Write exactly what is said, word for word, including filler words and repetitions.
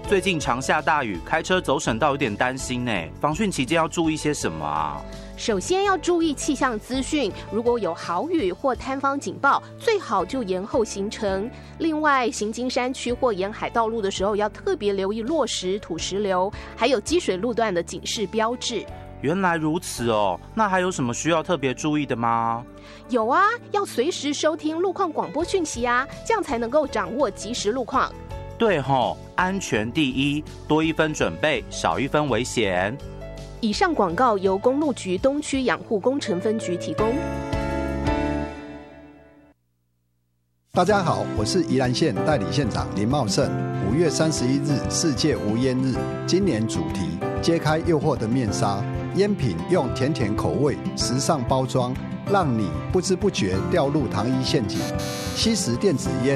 最近常下大雨，开车走省道有点担心呢。防汛期间要注意些什么啊？ 首先要注意气象资讯，如果有豪雨或坍方警报，最好就延后行程。另外，行经山区或沿海道路的时候，要特别留意落石、土石流，还有积水路段的警示标志。 原来如此哦，那还有什么需要特别注意的吗？ 有啊，要随时收听路况广播讯息啊，这样才能够掌握即时路况。 对吼，安全第一，多一分准备，少一分危险。 以上广告由公路局东区养护工程分局提供。 大家好，我是宜兰县代理县长林茂胜。五月三十一日世界无烟日，今年主题揭开诱惑的面纱，烟品用甜甜口味、时尚包装，让你不知不觉掉入糖衣陷阱。吸食电子烟